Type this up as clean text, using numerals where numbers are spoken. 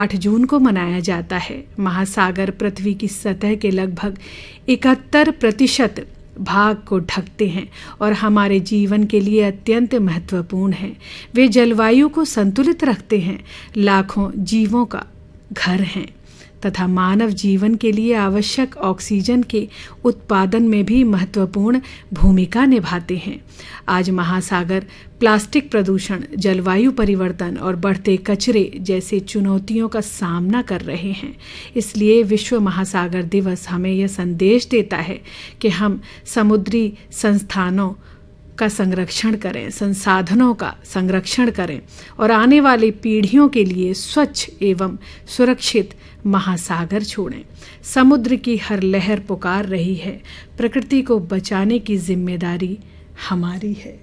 8 जून को मनाया जाता है। महासागर पृथ्वी की सतह के लगभग 71% भाग को ढकते हैं और हमारे जीवन के लिए अत्यंत महत्वपूर्ण हैं। वे जलवायु को संतुलित रखते हैं, लाखों जीवों का घर हैं तथा मानव जीवन के लिए आवश्यक ऑक्सीजन के उत्पादन में भी महत्वपूर्ण भूमिका निभाते हैं। आज महासागर प्लास्टिक प्रदूषण, जलवायु परिवर्तन और बढ़ते कचरे जैसे चुनौतियों का सामना कर रहे हैं। इसलिए विश्व महासागर दिवस हमें यह संदेश देता है कि हम समुद्री संस्थानों का संरक्षण करें, संसाधनों का संरक्षण करें और आने वाली पीढ़ियों के लिए स्वच्छ एवं सुरक्षित महासागर छोड़ें। समुद्र की हर लहर पुकार रही है, प्रकृति को बचाने की जिम्मेदारी हमारी है।